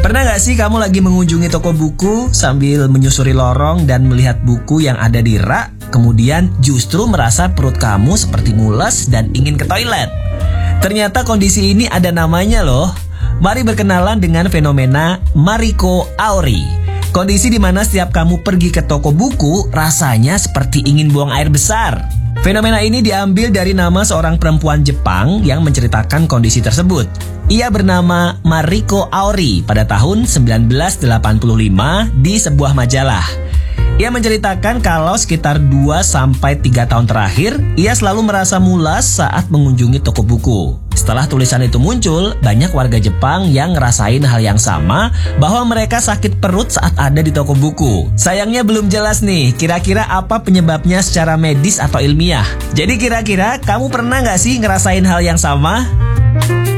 Pernah gak sih kamu lagi mengunjungi toko buku sambil menyusuri lorong dan melihat buku yang ada di rak, kemudian justru merasa perut kamu seperti mules dan ingin ke toilet? Ternyata kondisi ini ada namanya loh. Mari berkenalan dengan fenomena Mariko Auri. Kondisi di mana setiap kamu pergi ke toko buku rasanya seperti ingin buang air besar. Fenomena ini diambil dari nama seorang perempuan Jepang yang menceritakan kondisi tersebut. Ia bernama Mariko Auri pada tahun 1985 di sebuah majalah. Ia menceritakan kalau sekitar 2-3 tahun terakhir, ia selalu merasa mulas saat mengunjungi toko buku. Setelah tulisan itu muncul, banyak warga Jepang yang ngerasain hal yang sama, bahwa mereka sakit perut saat ada di toko buku. Sayangnya belum jelas nih, kira-kira apa penyebabnya secara medis atau ilmiah. Jadi kira-kira kamu pernah gak sih ngerasain hal yang sama?